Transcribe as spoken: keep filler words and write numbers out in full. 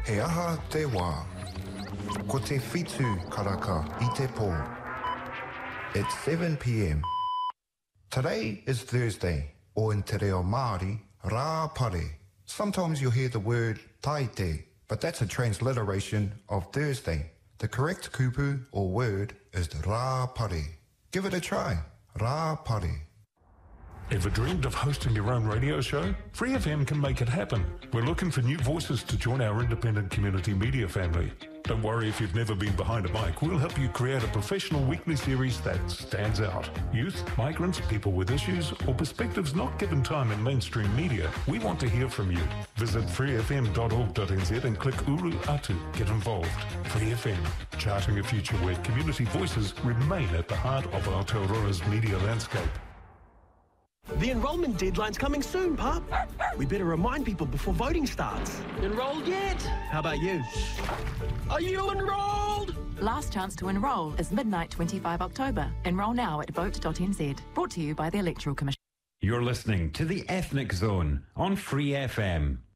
He aha te wā. Ko te whitu karaka I te pō. It's seven p m Today is Thursday, o in te reo Māori, rā pare. Sometimes you'll hear the word taite, but that's a transliteration of Thursday. The correct kupu or word is rā pare. Give it a try, rā pare. Ever dreamed of hosting your own radio show? Free F M can make it happen. We're looking for new voices to join our independent community media family. Don't worry if you've never been behind a mic. We'll help you create a professional weekly series that stands out. Youth, migrants, people with issues, or perspectives not given time in mainstream media. We want to hear from you. Visit free f m dot org dot n z and click Uru Atu. Get involved. Free F M, charting a future where community voices remain at the heart of Aotearoa's media landscape. The enrolment deadline's coming soon, Pup. We better remind people before voting starts. Enrolled yet? How about you? Are you enrolled? Last chance to enrol is midnight twenty-fifth October. Enrol now at vote dot n z. Brought to you by the Electoral Commission. You're listening to the Ethnic Zone on Free F M.